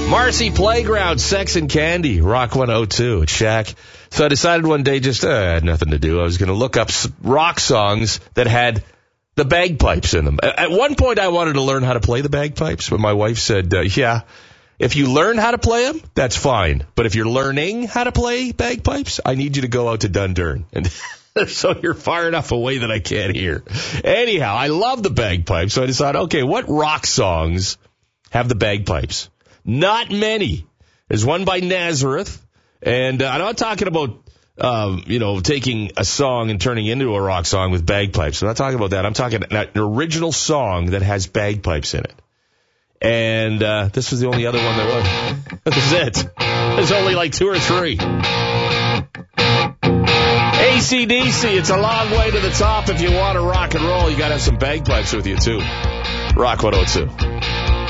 Marcy Playground, Sex and Candy, Rock 102 at Shaq. So I decided one day I had nothing to do. I was going to look up rock songs that had the bagpipes in them. At one point I wanted to learn how to play the bagpipes, but my wife said, yeah, if you learn how to play them, that's fine. But if you're learning how to play bagpipes, I need you to go out to Dundurn. And so you're far enough away that I can't hear. Anyhow, I love the bagpipes, so I decided, okay, what rock songs have the bagpipes? Not many. There's one by Nazareth, and I'm not talking about, taking a song and turning it into a rock song with bagpipes. I'm not talking about that. I'm talking an original song that has bagpipes in it. And this was the only other one there was. This is it. There's only like 2 or 3. AC/DC, it's a long way to the top. If you want to rock and roll, you got to have some bagpipes with you, too. Rock 102.